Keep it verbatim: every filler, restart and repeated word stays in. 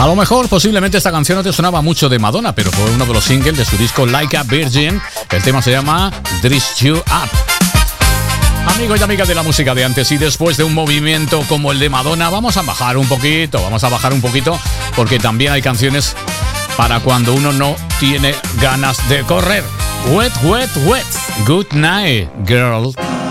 A lo mejor, posiblemente esta canción no te sonaba mucho de Madonna, pero fue uno de los singles de su disco Like a Virgin. El tema se llama Dress You Up. Amigos y amigas de la música de antes, y después de un movimiento como el de Madonna, vamos a bajar un poquito, vamos a bajar un poquito, porque también hay canciones para cuando uno no tiene ganas de correr. Wet, wet, wet. Good night, girl.